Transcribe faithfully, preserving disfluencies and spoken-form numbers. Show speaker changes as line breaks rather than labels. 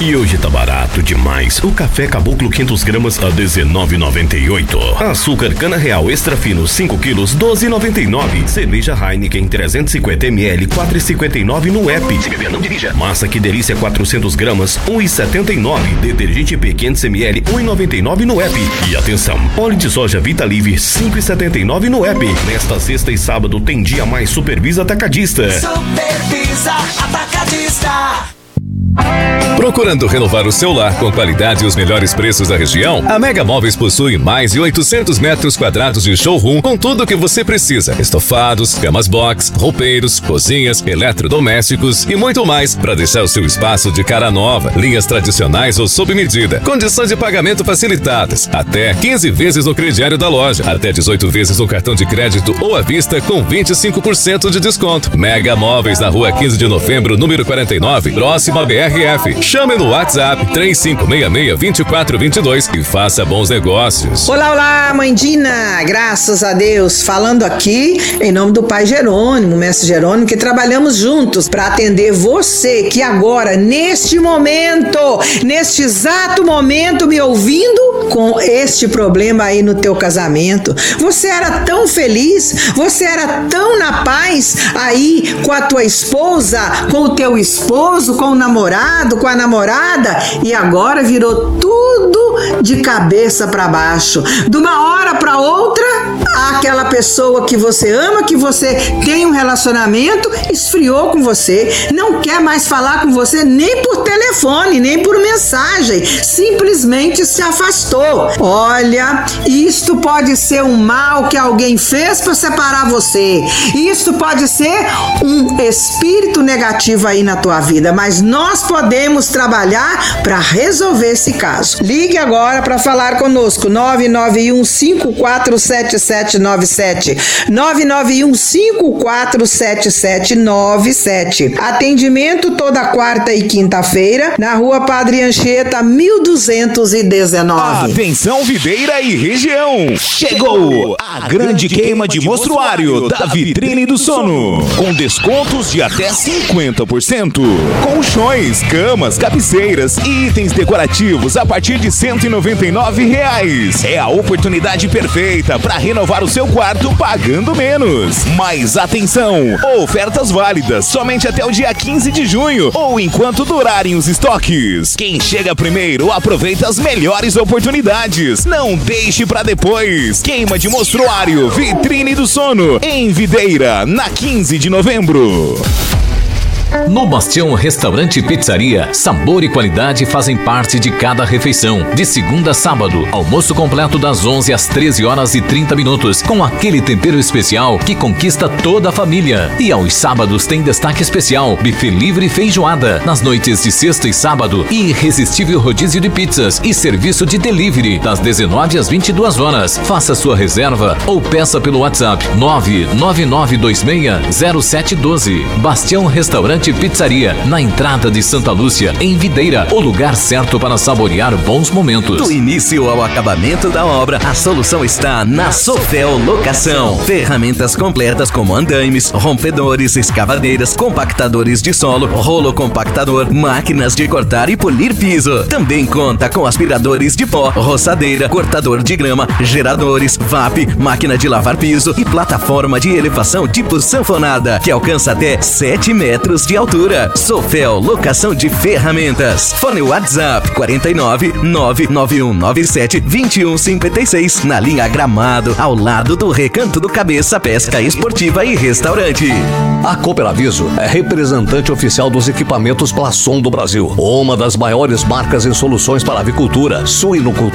E hoje tá barato demais. O café Caboclo quinhentas gramas a dezenove reais e noventa e oito centavos. Açúcar Cana Real Extra Fino cinco quilos, doze reais e noventa e nove centavos. Cerveja Heineken trezentos e cinquenta mililitros, quatro reais e cinquenta e nove centavos no app. Se beber, não dirija. Massa Que Delícia quatrocentas gramas, um real e setenta e nove centavos. Detergente P quinhentos mililitros, um real e noventa e nove centavos no app. E atenção, óleo de soja Vita Livre cinco reais e setenta e nove centavos no app. Nesta sexta e sábado tem dia mais Supervisa Atacadista.
Supervisa Atacadista.
Procurando renovar o seu lar com qualidade e os melhores preços da região? A Mega Móveis possui mais de oitocentos metros quadrados de showroom com tudo o que você precisa: estofados, camas box, roupeiros, cozinhas, eletrodomésticos e muito mais para deixar o seu espaço de cara nova. Linhas tradicionais ou sob medida, condições de pagamento facilitadas, até quinze vezes no crediário da loja, até dezoito vezes no cartão de crédito ou à vista com vinte e cinco por cento de desconto. Mega Móveis na rua quinze de novembro, número quarenta e nove, próximo a B R F. Chame no WhatsApp três cinco seis seis, dois quatro dois dois e faça bons negócios.
Olá, olá, mãe Dina, graças a Deus, falando aqui em nome do pai Jerônimo, mestre Jerônimo, que trabalhamos juntos para atender você que agora, neste momento, neste exato momento, me ouvindo com este problema aí no teu casamento. Você era tão feliz, você era tão na paz aí com a tua esposa, com o teu esposo, com o namorado, com a namorada, e agora virou tudo de cabeça para baixo. De uma hora para outra, aquela pessoa que você ama, que você tem um relacionamento, esfriou com você, não quer mais falar com você nem por telefone, nem por mensagem, simplesmente se afastou. Olha, isto pode ser um mal que alguém fez para separar você. Isto pode ser um espírito negativo aí na tua vida, mas nós podemos trabalhar para resolver esse caso. Ligue agora para falar conosco, nove nove um cinco quatro sete sete nove sete, nove nove um cinco quatro sete sete nove sete. Atendimento toda quarta e quinta-feira na rua Padre Anchieta, mil duzentos e dezenove.
Atenção, Videira e região! Chegou a grande queima de mostruário da Vitrine do Sono, com descontos de até cinquenta por cento. Colchões, camas, cabeceiras e itens decorativos a partir de cento e noventa e nove reais. É a oportunidade perfeita para renovar o seu quarto pagando menos. Mas atenção, ofertas válidas somente até o dia quinze de junho ou enquanto durarem os estoques. Quem chega primeiro aproveita as melhores oportunidades. Não deixe para depois. Queima de mostruário Vitrine do Sono em Videira, na quinze de novembro.
No Bastião Restaurante e Pizzaria, sabor e qualidade fazem parte de cada refeição. De segunda a sábado, almoço completo das onze às treze horas e trinta minutos, com aquele tempero especial que conquista toda a família. E aos sábados tem destaque especial, buffet livre e feijoada. Nas noites de sexta e sábado, irresistível rodízio de pizzas e serviço de delivery, das dezenove às vinte e duas horas. Faça sua reserva ou peça pelo WhatsApp nove nove nove dois seis zero sete um dois. Bastião Restaurante Pizzaria, na entrada de Santa Lúcia, em Videira, o lugar certo para saborear bons momentos.
Do início ao acabamento da obra, a solução está na Sofel Locação. Ferramentas completas como andaimes, rompedores, escavadeiras, compactadores de solo, rolo compactador, máquinas de cortar e polir piso. Também conta com aspiradores de pó, roçadeira, cortador de grama, geradores, V A P, máquina de lavar piso e plataforma de elevação tipo sanfonada, que alcança até sete metros de altura. Sofel Locação de Ferramentas. Fone WhatsApp quarenta e nove, nove nove um nove sete, dois um cinco seis, na linha Gramado, ao lado do Recanto do Cabeça Pesca Esportiva e Restaurante.
A Cooperaviso é representante oficial dos equipamentos Plasson do Brasil, uma das maiores marcas em soluções para avicultura, suinocultura